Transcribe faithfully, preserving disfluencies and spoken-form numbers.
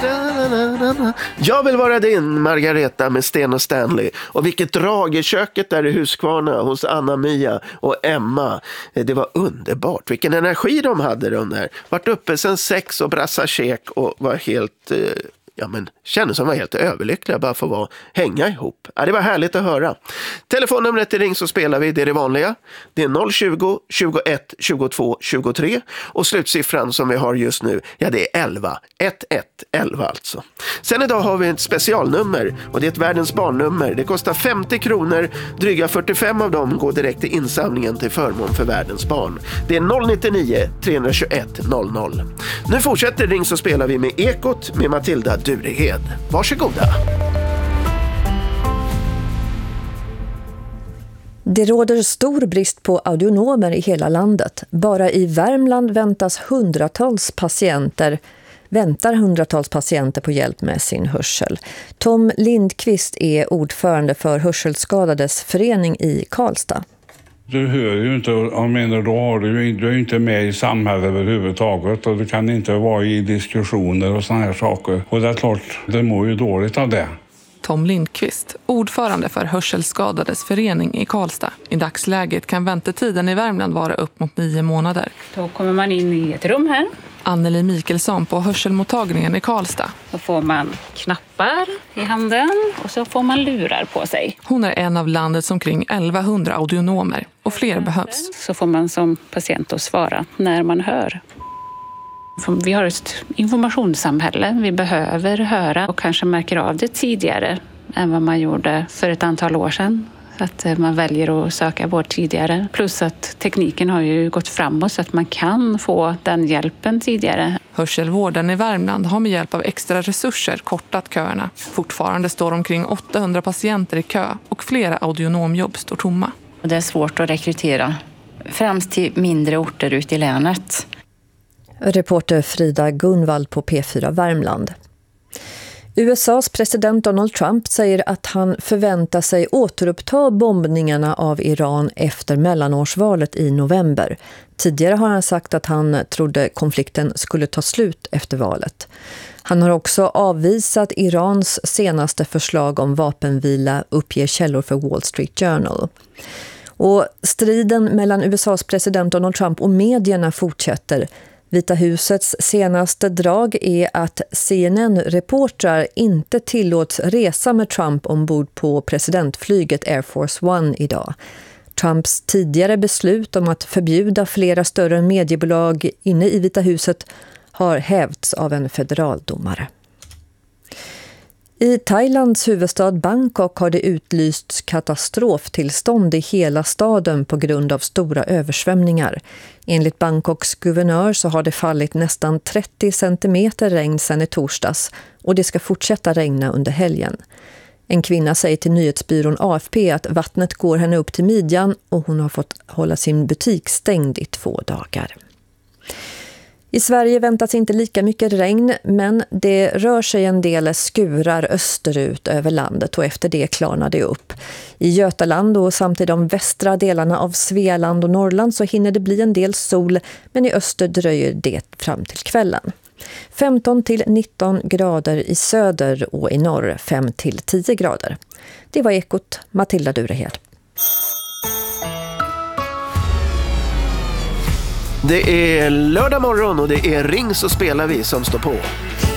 Jag vill vara din, Margareta med Sten och Stanley. Och vilket drag i köket där i Huskvarna hos Anna-Mia och Emma. Det var underbart. Vilken energi de hade de där. Vart uppe sen sex och brassa käk och var helt... Eh, ja men, kändes som var helt överlyckliga bara för att vara, hänga ihop. Ja, det var härligt att höra. Telefonnumret till Ring så spelar vi, det är det vanliga. Det är noll tjugo, tjugoett, tjugotvå, tjugotre och slutsiffran som vi har just nu, ja det är elva, ett ett elva alltså. Sen idag har vi ett specialnummer och det är ett världens barnnummer. Det kostar femtio kronor, dryga fyrtiofem av dem går direkt till insamlingen till förmån för världens barn. Det är noll nittionio, trehundratjugoett, noll noll. Nu fortsätter Ring så spelar vi med Ekot med Matilda Durehed. Varsågoda. Det råder stor brist på audionomer i hela landet. Bara i Värmland väntas hundratals patienter väntar hundratals patienter på hjälp med sin hörsel. Tom Lindqvist är ordförande för Hörselskadades förening i Karlstad. Du hör ju inte, jag menar, då har du, du är ju inte med i samhället överhuvudtaget och du kan inte vara i diskussioner och såna här saker. Och det är klart, det mår ju dåligt av det. Tom Lindqvist, ordförande för Hörselskadades förening i Karlstad. I dagsläget kan väntetiden i Värmland vara upp mot nio månader. Då kommer man in i ett rum här. Anneli Mikelsson på hörselmottagningen i Karlstad. Så får man knappar i handen och så får man lurar på sig. Hon är en av landets omkring elvahundra audionomer och fler behövs. Så får man som patient att svara när man hör. Vi har ett informationssamhälle. Vi behöver höra och kanske märker av det tidigare än vad man gjorde för ett antal år sedan. Att man väljer att söka vård tidigare. Plus att tekniken har ju gått framåt så att man kan få den hjälpen tidigare. Hörselvården i Värmland har med hjälp av extra resurser kortat köerna. Fortfarande står omkring åttahundra patienter i kö och flera audionomjobb står tomma. Det är svårt att rekrytera, främst till mindre orter ute i länet. Reporter Frida Gunvald på P fyra Värmland. U S A:s president Donald Trump säger att han förväntar sig återuppta bombningarna av Iran efter mellanårsvalet i november. Tidigare har han sagt att han trodde konflikten skulle ta slut efter valet. Han har också avvisat Irans senaste förslag om vapenvila, uppger källor för Wall Street Journal. Och striden mellan U S A:s president Donald Trump och medierna fortsätter. Vita husets senaste drag är att C N N-reportrar inte tillåts resa med Trump ombord på presidentflyget Air Force One idag. Trumps tidigare beslut om att förbjuda flera större mediebolag inne i Vita huset har hävts av en federaldomare. I Thailands huvudstad Bangkok har det utlysts katastroftillstånd i hela staden på grund av stora översvämningar. Enligt Bangkoks guvernör så har det fallit nästan trettio centimeter regn sedan i torsdags och det ska fortsätta regna under helgen. En kvinna säger till nyhetsbyrån A F P att vattnet går henne upp till midjan och hon har fått hålla sin butik stängd i två dagar. I Sverige väntas inte lika mycket regn, men det rör sig en del skurar österut över landet och efter det klarnar det upp. I Götaland och samt i de västra delarna av Svealand och Norrland så hinner det bli en del sol, men i öster dröjer det fram till kvällen. femton till nitton grader i söder och i norr fem till tio grader. Det var Ekot, Matilda Durehed. Det är lördag morgon och det är Ring så spelar vi som står på.